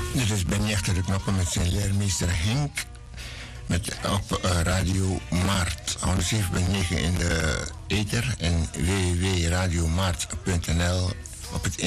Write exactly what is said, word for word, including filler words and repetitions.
Dit is Ben Jechter de Knoppen met zijn leermeester Henk. Met, op uh, Radio Maart. honderd zeven punt negen in de ether en w w w punt radio maart punt n l op het